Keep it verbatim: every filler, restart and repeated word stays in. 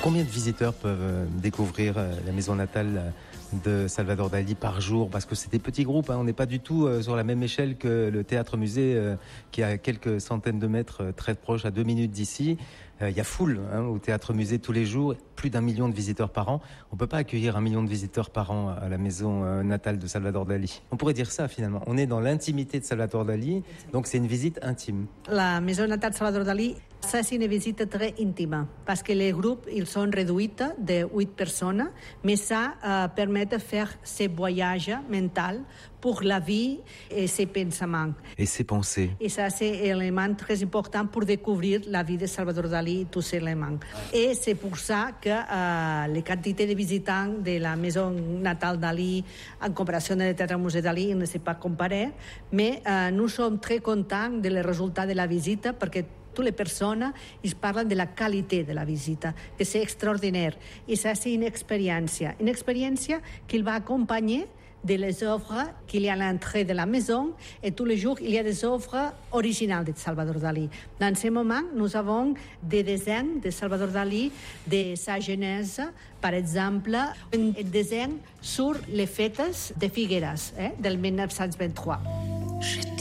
Combien de visiteurs peuvent découvrir la maison natale de Salvador Dali par jour? Parce que c'est des petits groupes, hein. On n'est pas du tout sur la même échelle que le théâtre-musée euh, qui est à quelques centaines de mètres, très proche, à deux minutes d'ici. Il euh, y a foule hein, au théâtre-musée tous les jours, plus d'un million de visiteurs par an. On ne peut pas accueillir un million de visiteurs par an à la maison euh, natale de Salvador Dali. On pourrait dire ça finalement. On est dans l'intimité de Salvador Dali, donc c'est une visite intime. La maison natale de Salvador Dali, ça c'est une visite très intime, parce que les groupes ils sont réduits de huit personnes, mais ça euh, permet de faire ces voyages mentaux pour la vie et ses pensaments. Et ses pensées. Et ça, c'est un élément très important pour découvrir la vie de Salvador Dali et tous ces éléments. Et c'est pour ça que euh, les quantités de visitants de la maison natale Dali en comparaison avec le théâtre-musée Dali ne s'est pas comparé, mais euh, nous sommes très contents des résultats de la visite parce que toutes les personnes ils parlent de la qualité de la visite, que c'est extraordinaire. Et ça, c'est une expérience. Une expérience qui va accompagner de les œuvres qu'il y a à l'entrée de la maison et tous les jours il y a des œuvres originales de Salvador Dali. Dans ce moment, nous avons des dessins de Salvador Dali de sa jeunesse, par exemple, un dessin sur les fêtes de Figueres eh, del mille neuf cent vingt-trois.